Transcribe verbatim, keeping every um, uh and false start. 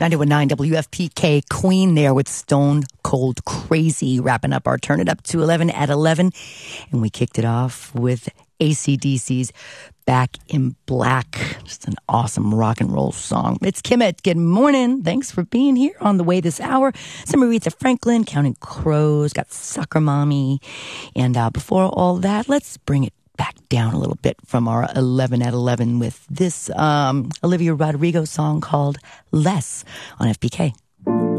ninety-one point nine W F P K, Queen there with Stone Cold Crazy, wrapping up our Turn It Up to eleven at eleven. And we kicked it off with A C D C's Back in Black. Just an awesome rock and roll song. It's Kimmit. Good morning. Thanks for being here on the way this hour. Some Aretha Franklin, Counting Crows, got Sucker Mommy. And uh, before all that, let's bring it back down a little bit from our eleven at eleven with this um, Olivia Rodrigo song called Less on F P K.